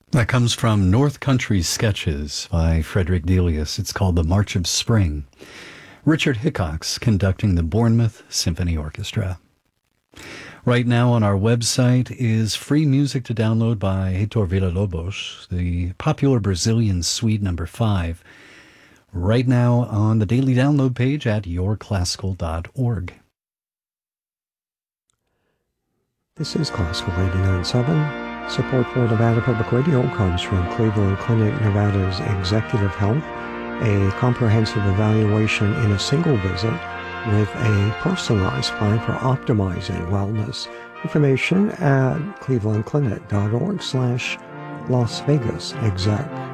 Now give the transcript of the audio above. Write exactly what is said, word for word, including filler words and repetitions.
That comes from North Country Sketches by Frederick Delius. It's called The March of Spring. Richard Hickox conducting the Bournemouth Symphony Orchestra. Right now on our website is free music to download by Heitor Villa-Lobos, the popular Brazilian suite number five, right now on the daily download page at your classical dot org. This is Classical eighty-nine point seven. Support for Nevada Public Radio comes from Cleveland Clinic, Nevada's Executive Health, a comprehensive evaluation in a single visit with a personalized plan for optimizing wellness. Information at cleveland clinic dot org slash Las Vegas Exec.